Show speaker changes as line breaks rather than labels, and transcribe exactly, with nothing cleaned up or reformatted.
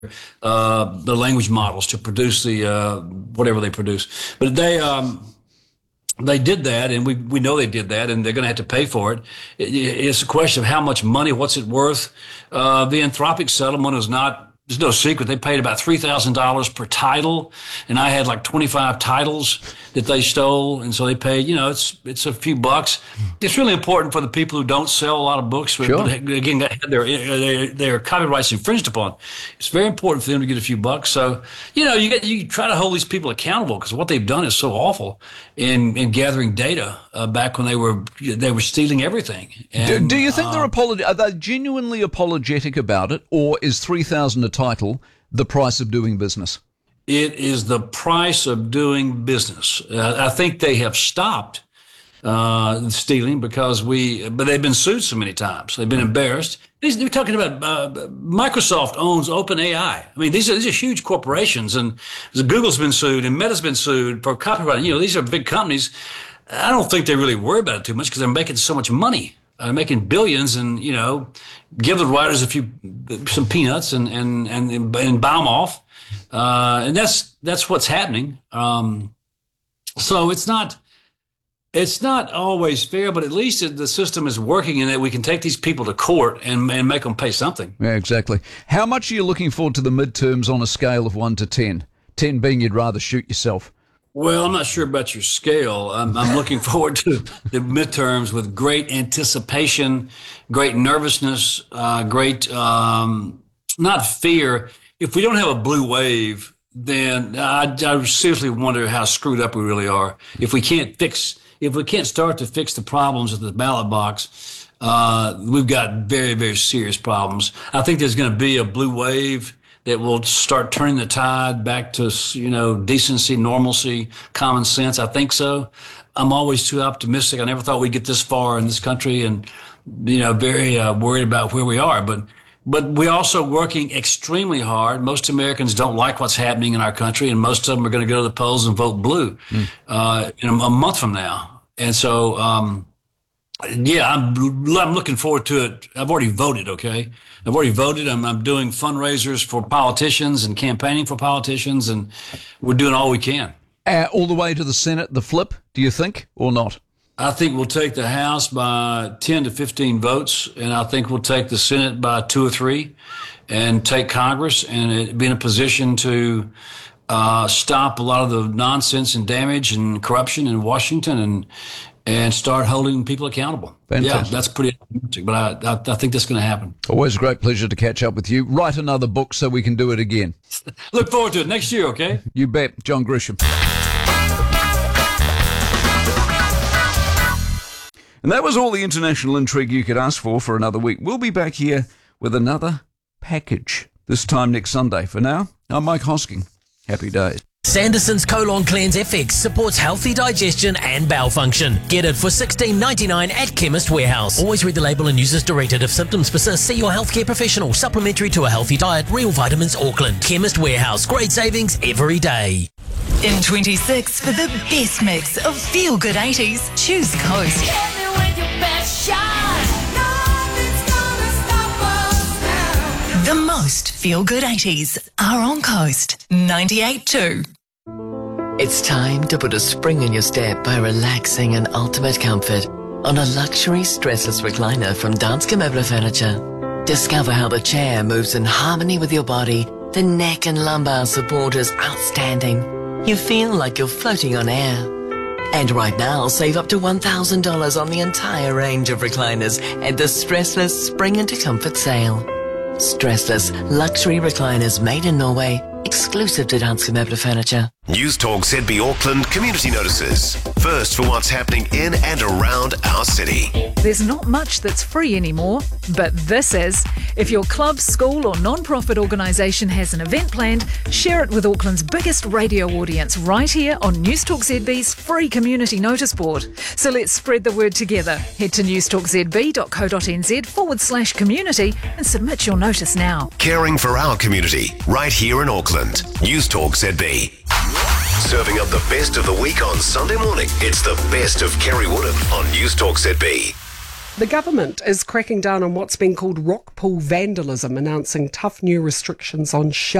uh, the language models to produce the uh, whatever they produce. But they um, they did that, and we we know they did that, and they're going to have to pay for it. it. It's a question of how much money, what's it worth. Uh, the Anthropic settlement is not. There's no secret. They paid about three thousand dollars per title, and I had like twenty-five titles that they stole, and so they paid, you know, it's it's a few bucks. It's really important for the people who don't sell a lot of books, but,
sure.
but again, their, their, their copyrights infringed upon. It's very important for them to get a few bucks. So, you know, you get you try to hold these people accountable because what they've done is so awful in, in gathering data uh, back when they were they were stealing everything. And,
do, do you think
uh,
they're apolog- are they genuinely apologetic about it, or is three thousand a title the price of doing business?
It is the price of doing business. Uh, I think they have stopped uh, stealing because we, but they've been sued so many times. They've been embarrassed. These, they're talking about uh, Microsoft owns OpenAI. I mean, these are these are huge corporations, and Google's been sued, and Meta's been sued for copyright. You know, these are big companies. I don't think they really worry about it too much because they're making so much money. Uh, making billions, and you know, give the writers a few some peanuts and and and and buy them off, uh, and that's that's what's happening. Um, so it's not it's not always fair, but at least the system is working in that we can take these people to court and and make them pay something.
Yeah, exactly. How much are you looking forward to the midterms on a scale of one to ten? Ten being you'd rather shoot yourself.
Well, I'm not sure about your scale. I'm, I'm looking forward to the midterms with great anticipation, great nervousness, uh, great, um, not fear. If we don't have a blue wave, then I, I seriously wonder how screwed up we really are. If we can't fix, if we can't start to fix the problems at the ballot box, uh, we've got very, very serious problems. I think there's going to be a blue wave that will start turning the tide back to, you know, decency, normalcy, common sense. I think so. I'm always too optimistic. I never thought we'd get this far in this country, and, you know, very uh, worried about where we are. But but we're also working extremely hard. Most Americans don't like what's happening in our country, and most of them are going to go to the polls and vote blue mm. uh, in a, a month from now. And so, um, yeah, I'm I'm looking forward to it. I've already voted, okay? I've already voted. I'm, I'm doing fundraisers for politicians and campaigning for politicians, and we're doing all we can.
Uh, all the way to the Senate, the flip, do you think, or not?
I think we'll take the House by ten to fifteen votes, and I think we'll take the Senate by two or three, and take Congress and be in a position to uh, stop a lot of the nonsense and damage and corruption in Washington, and and start holding people accountable.
Fantastic.
Yeah, that's pretty optimistic, but I, I, I think that's going to happen.
Always a great pleasure to catch up with you. Write another book so we can do it again.
Look forward to it next year, okay?
You bet. John Grisham. And that was all the international intrigue you could ask for for another week. We'll be back here with another package, this time next Sunday. For now, I'm Mike Hosking. Happy days.
Sanderson's Colon Cleanse F X supports healthy digestion and bowel function. Get it for sixteen ninety-nine at Chemist Warehouse. Always read the label and use as directed. If symptoms persist, see your healthcare professional. Supplementary to a healthy diet. Real Vitamins Auckland. Chemist Warehouse. Great savings every day.
In twenty-six, for the best mix of feel-good eighties, choose Coast. The most feel-good eighties are on Coast ninety-eight point two.
It's time to put a spring in your step by relaxing in ultimate comfort on a luxury stressless recliner from Danske Møbler Furniture. Discover how the chair moves in harmony with your body. The neck and lumbar support is outstanding. You feel like you're floating on air. And right now, save up to one thousand dollars on the entire range of recliners at the Stressless Spring into Comfort sale. Stressless luxury recliners made in Norway, exclusive to Danske Møbler Furniture.
News Talk Z B Auckland community notices. First for what's happening in and around our city.
There's not much that's free anymore, but this is. If your club, school or non-profit organisation has an event planned, share it with Auckland's biggest radio audience right here on News Talk Z B's free community notice board. So let's spread the word together. Head to newstalkzb.co.nz forward slash community and submit your notice now.
Caring for our community right here in Auckland. News Talk Z B. Serving up the best of the week on Sunday morning. It's the best of Kerry Woodham on News Talk Z B.
The government is cracking down on what's been called rock pool vandalism, announcing tough new restrictions on